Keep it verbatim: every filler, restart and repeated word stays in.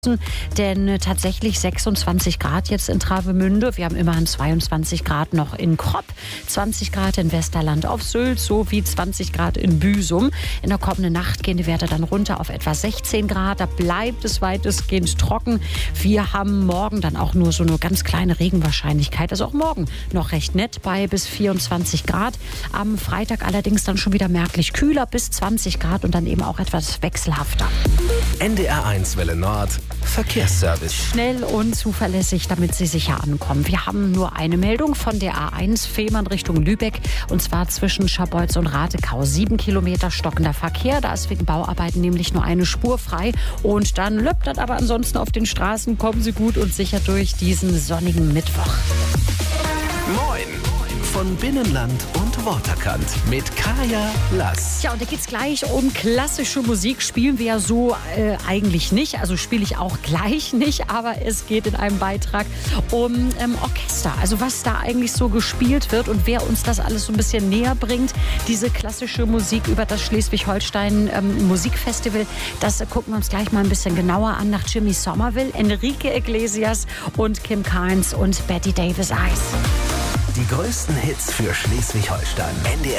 Denn tatsächlich sechsundzwanzig Grad jetzt in Travemünde. Wir haben immerhin zweiundzwanzig Grad noch in Kropp, zwanzig Grad in Westerland auf Sylt sowie zwanzig Grad in Büsum. In der kommenden Nacht gehen die Werte dann runter auf etwa sechzehn Grad. Da bleibt es weitestgehend trocken. Wir haben morgen dann auch nur so eine ganz kleine Regenwahrscheinlichkeit. Also auch morgen noch recht nett bei bis vierundzwanzig Grad. Am Freitag allerdings dann schon wieder merklich kühler bis zwanzig Grad und dann eben auch etwas wechselhafter. N D R eins Welle Nord. Verkehrsservice. Schnell und zuverlässig, damit Sie sicher ankommen. Wir haben nur eine Meldung von der A eins Fehmarn Richtung Lübeck. Und zwar zwischen Scharbeutz und Ratekau. Sieben Kilometer stockender Verkehr. Da ist wegen Bauarbeiten nämlich nur eine Spur frei. Und dann löppt das aber ansonsten auf den Straßen. Kommen Sie gut und sicher durch diesen sonnigen Mittwoch. Moin! Von Binnenland und Waterkant mit Kaya Lass. Ja, und da geht's gleich um klassische Musik. Spielen wir ja so äh, eigentlich nicht. Also spiele ich auch gleich nicht. Aber es geht in einem Beitrag um ähm, Orchester. Also was da eigentlich so gespielt wird und wer uns das alles so ein bisschen näher bringt. Diese klassische Musik über das Schleswig-Holstein ähm, Musikfestival. Das äh, gucken wir uns gleich mal ein bisschen genauer an. Nach Jimmy Somerville, Enrique Iglesias und Kim Carnes und Betty Davis Eyes. Die größten Hits für Schleswig-Holstein. N D R